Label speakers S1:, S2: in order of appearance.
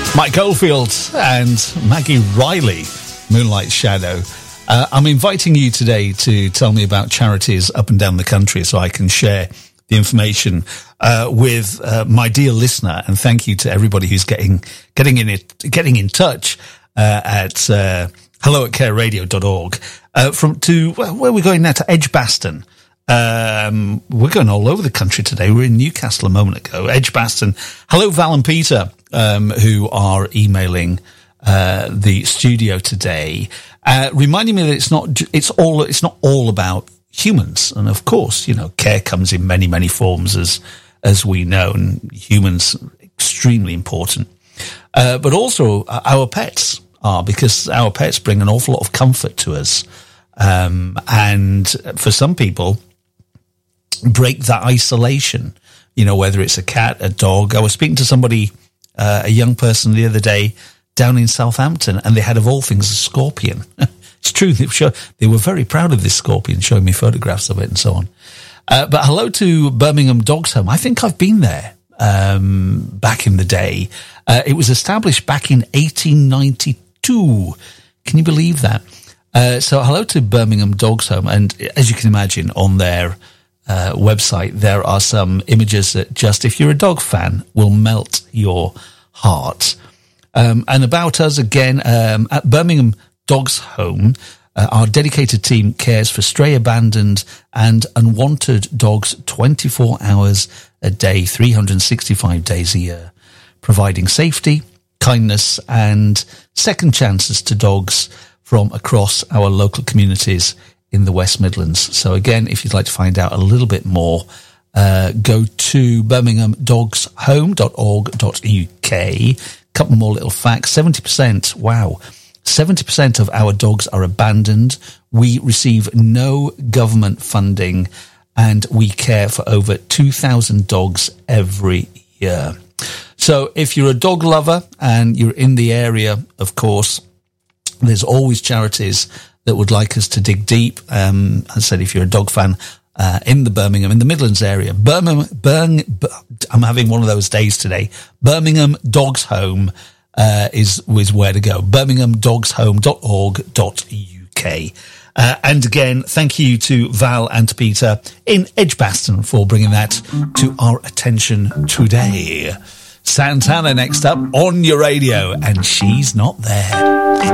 S1: Mike Oldfield and Maggie Riley, Moonlight Shadow. I'm inviting you today to tell me about charities up and down the country so I can share the information with my dear listener. And thank you to everybody who's getting in touch at hello@careradio.org. Where are we going now? To Edgbaston. We're going all over the country today. We were in Newcastle a moment ago. Edgbaston. Hello, Val and Peter, who are emailing the studio today, reminding me that it's not all about humans. And of course, care comes in many, many forms, as we know, and humans extremely important. But also our pets are, because our pets bring an awful lot of comfort to us. And for some people, break that isolation, whether it's a cat, a dog. I was speaking to somebody, a young person the other day down in Southampton, and they had, of all things, a scorpion. It's true. They were very proud of this scorpion, showing me photographs of it and so on. But hello to Birmingham Dogs Home. I think I've been there back in the day. It was established back in 1892. Can you believe that? So hello to Birmingham Dogs Home. And as you can imagine, on their website, there are some images that just, if you're a dog fan, will melt your heart. And about us again, at Birmingham Dogs Home, our dedicated team cares for stray, abandoned and unwanted dogs 24 hours a day, 365 days a year, providing safety, kindness and second chances to dogs from across our local communities in the West Midlands. So again, if you'd like to find out a little bit more, go to birminghamdogshome.org.uk. Couple more little facts. 70%, wow, 70% of our dogs are abandoned. We receive no government funding, and we care for over 2,000 dogs every year. So if you're a dog lover and you're in the area, of course, there's always charities that would like us to dig deep. As I said, if you're a dog fan, in the Midlands area, I'm having one of those days today. Birmingham Dogs Home, is where to go. birminghamdogshome.org.uk. And again, thank you to Val and to Peter in Edgbaston for bringing that to our attention today. Santana next up on your radio, and She's Not There.